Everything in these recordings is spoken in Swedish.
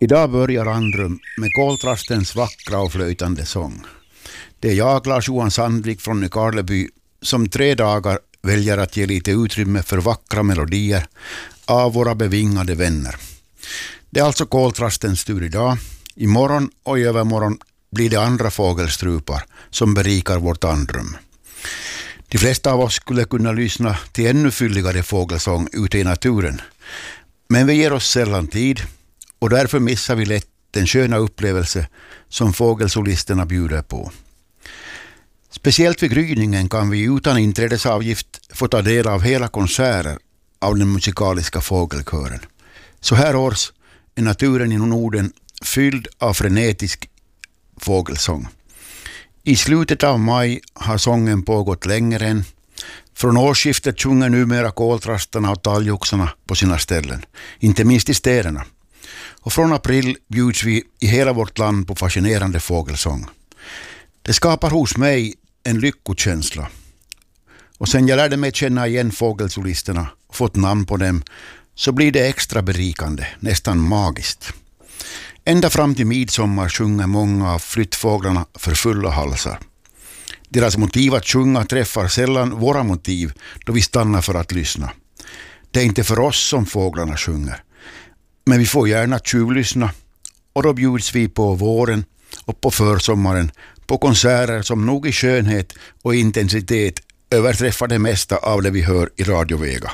Idag börjar Andrum med koltrastens vackra och flöjtande sång. Det är jag, Lars-Johan Sandvik från Nykarleby, som 3 dagar väljer att ge lite utrymme för vackra melodier av våra bevingade vänner. Det är alltså koltrastens tur idag. Imorgon och i övermorgon blir det andra fågelstrupar som berikar vårt andrum. De flesta av oss skulle kunna lyssna till ännu fylligare fågelsång ute i naturen. Men vi ger oss sällan tid och därför missar vi lätt den sköna upplevelse som fågelsolisterna bjuder på. Speciellt vid gryningen kan vi utan inträdesavgift få ta del av hela konserter av den musikaliska fågelkören. Så här års är naturen i Norden fylld av frenetisk fågelsång. I slutet av maj har sången pågått längre än. Från årsskiftet sjunger numera koltrastarna och talgoxarna på sina ställen, inte minst i städerna. Och från april bjuds vi i hela vårt land på fascinerande fågelsång. Det skapar hos mig en lyckokänsla. Och sen jag lärde mig känna igen fågelsolisterna och fått namn på dem, så blir det extra berikande, nästan magiskt. Ända fram till midsommar sjunger många av flyttfåglarna för fulla halsar. Deras motiv att sjunga träffar sällan våra motiv då vi stannar för att lyssna. Det är inte för oss som fåglarna sjunger. Men vi får gärna tjuvlyssna och då bjuds vi på våren och på försommaren på konserter som nog i skönhet och intensitet överträffar det mesta av det vi hör i radiovega.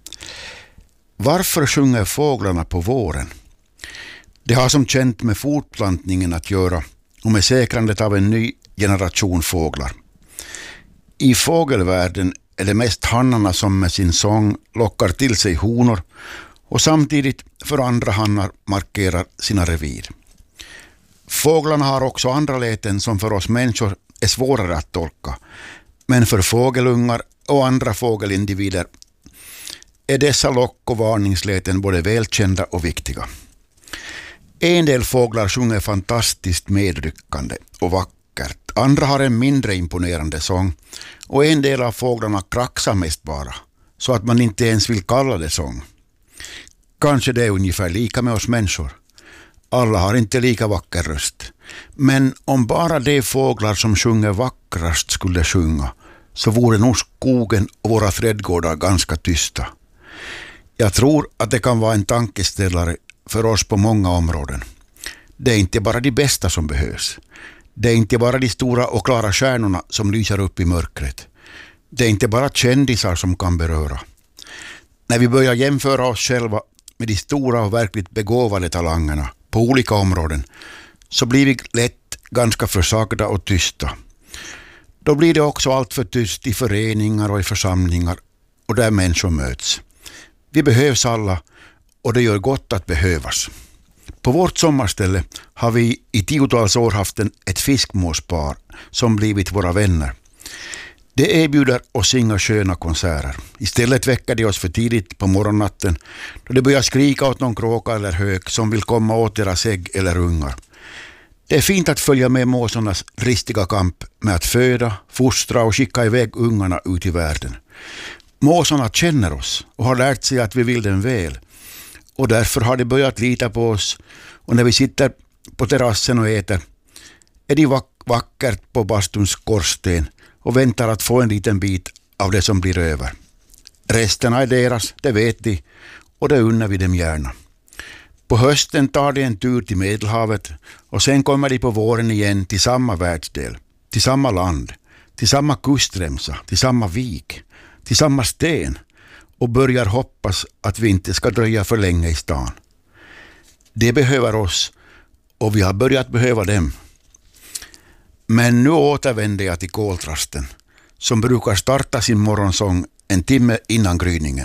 Varför sjunger fåglarna på våren? Det har som känt med fortplantningen att göra och med säkrandet av en ny generation fåglar. I fågelvärlden är det mest hannarna som med sin sång lockar till sig honor och samtidigt för andra hannar markerar sina revir. Fåglarna har också andra läten som för oss människor är svårare att tolka, men för fågelungar och andra fågelindivider är dessa lock- och varningsläten både välkända och viktiga. En del fåglar sjunger fantastiskt medryckande och vackert. Andra har en mindre imponerande sång och en del av fåglarna kraxar mest bara, så att man inte ens vill kalla det sång. Kanske det är ungefär lika med oss människor. Alla har inte lika vacker röst. Men om bara de fåglar som sjunger vackrast skulle sjunga, så vore nog skogen och våra trädgårdar ganska tysta. Jag tror att det kan vara en tankeställare för oss på många områden. Det är inte bara de bästa som behövs. Det är inte bara de stora och klara stjärnorna som lyser upp i mörkret. Det är inte bara kändisar som kan beröra. När vi börjar jämföra oss själva med de stora och verkligt begåvade talangerna på olika områden, så blir vi lätt ganska försagda och tysta. Då blir det också allt för tyst i föreningar och i församlingar och där människor möts. Vi behövs alla och det gör gott att behövas. På vårt sommarställe har vi i 10-tals år haft ett fiskmåspar som blivit våra vänner. Det erbjuder oss inga sköna konserter. Istället väcker de oss för tidigt på morgonnatten då de börjar skrika åt någon kråka eller hök som vill komma åt deras ägg eller ungar. Det är fint att följa med måsarnas ristiga kamp med att föda, fostra och skicka iväg ungarna ut i världen. Måsarna känner oss och har lärt sig att vi vill dem väl. Och därför har de börjat lita på oss, och när vi sitter på terrassen och äter är de vackert på bastuns skorsten och väntar att få en liten bit av det som blir över. Resterna är deras, det vet de, och det unnar vi dem gärna. På hösten tar de en tur till Medelhavet och sen kommer de på våren igen till samma världsdel, till samma land, till samma kustremsa, till samma vik, till samma sten och börjar hoppas att vi inte ska dröja för länge i stan. De behöver oss och vi har börjat behöva dem. Men nu återvänder jag till koltrasten som brukar starta sin morgonsång en timme innan gryningen.